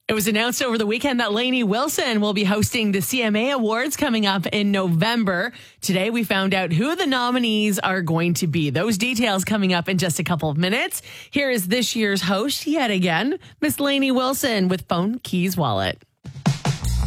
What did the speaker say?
It was announced over the weekend that Lainey Wilson will be hosting the CMA Awards coming up in November. Today, we found out who the nominees are going to be. Those details coming up in just a couple of minutes. Here is this year's host yet again, Miss Lainey Wilson with Phone Keys Wallet.